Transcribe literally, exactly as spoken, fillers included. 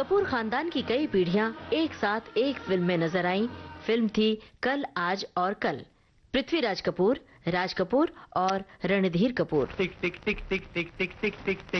कपूर खानदान की कई पीढ़ियां एक साथ एक फिल्म में नजर आईं। फिल्म थी कल, आज और कल। पृथ्वीराज कपूर, राज कपूर और रणधीर कपूर। टिक टिक टिक टिक टिक टिक टिक टिक टिक